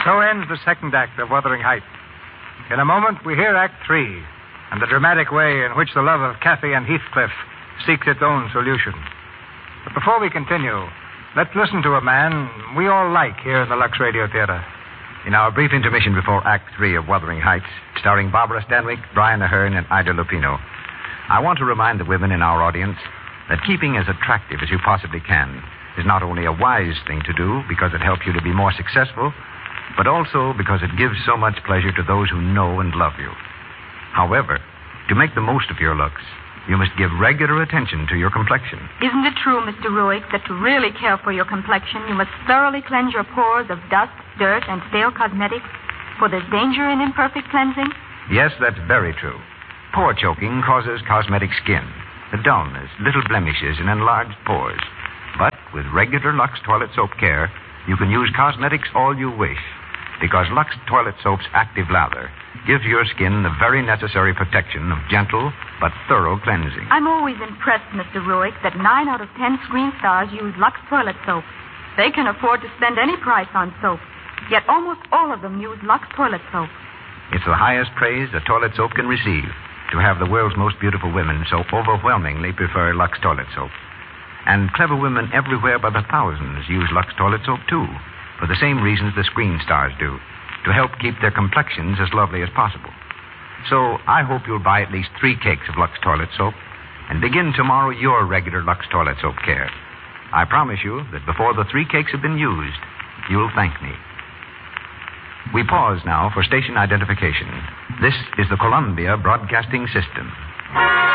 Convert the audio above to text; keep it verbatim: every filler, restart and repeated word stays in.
So ends the second act of Wuthering Heights. In a moment, we hear Act Three and the dramatic way in which the love of Kathy and Heathcliff seeks its own solution. But before we continue, let's listen to a man we all like here in the Lux Radio Theater. In our brief intermission before Act Three of Wuthering Heights, starring Barbara Stanwyck, Brian Aherne, and Ida Lupino, I want to remind the women in our audience that keeping as attractive as you possibly can is not only a wise thing to do because it helps you to be more successful, but also because it gives so much pleasure to those who know and love you. However, to make the most of your looks, you must give regular attention to your complexion. Isn't it true, Mister Ruick, that to really care for your complexion, you must thoroughly cleanse your pores of dust, dirt, and stale cosmetics? For there's danger in imperfect cleansing? Yes, that's very true. Pore choking causes cosmetic skin, the dullness, little blemishes, and enlarged pores. But with regular Lux Toilet Soap care, you can use cosmetics all you wish, because Lux Toilet Soap's active lather gives your skin the very necessary protection of gentle but thorough cleansing. I'm always impressed, Mister Ruick, that nine out of ten screen stars use Lux Toilet Soap. They can afford to spend any price on soap, yet almost all of them use Lux Toilet Soap. It's the highest praise a toilet soap can receive, to have the world's most beautiful women so overwhelmingly prefer Lux Toilet Soap. And clever women everywhere by the thousands use Lux Toilet Soap, too, for the same reasons the screen stars do, to help keep their complexions as lovely as possible. So I hope you'll buy at least three cakes of Lux Toilet Soap and begin tomorrow your regular Lux Toilet Soap care. I promise you that before the three cakes have been used, you'll thank me. We pause now for station identification. This is the Columbia Broadcasting System.